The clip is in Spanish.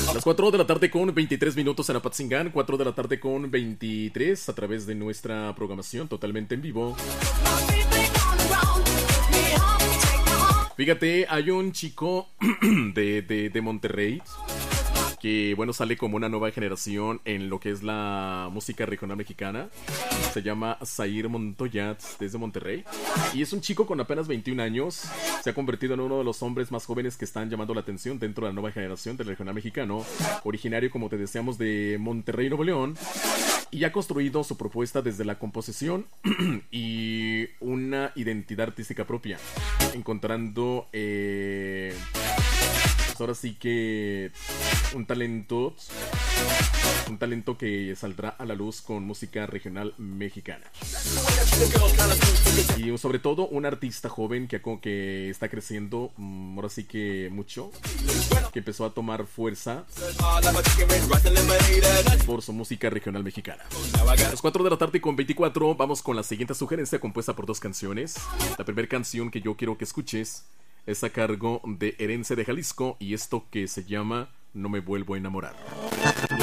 Las 4 de la tarde con 23 minutos en Apatzingán, 4 de la tarde con 23 a través de nuestra programación totalmente en vivo. Fíjate, hay un chico de Monterrey que, bueno, sale como una nueva generación en lo que es la música regional mexicana. Se llama Zair Montoya, desde Monterrey. Y es un chico con apenas 21 años. Se ha convertido en uno de los hombres más jóvenes que están llamando la atención dentro de la nueva generación del regional mexicano. Originario, como te decíamos, de Monterrey, Nuevo León. Y ha construido su propuesta desde la composición y una identidad artística propia. Encontrando... ahora sí que un talento que saldrá a la luz con música regional mexicana. Y sobre todo un artista joven que está creciendo, ahora sí que mucho, que empezó a tomar fuerza por su música regional mexicana. A las 4 de la tarde con 24 vamos con la siguiente sugerencia compuesta por 2 canciones. La primera canción que yo quiero que escuches es a cargo de Herencia de Jalisco y esto que se llama No me vuelvo a enamorar.